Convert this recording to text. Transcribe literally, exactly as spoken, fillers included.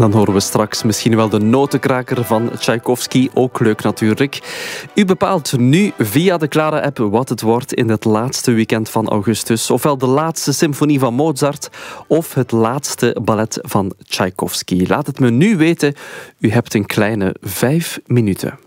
dan horen we straks misschien wel de notenkraker van Tchaikovsky. Ook leuk natuurlijk. U bepaalt nu via de Clara-app wat het wordt in het laatste weekend van augustus. Ofwel de laatste symfonie van Mozart of het laatste ballet van Tchaikovsky. Laat het me nu weten. U hebt een kleine vijf minuten.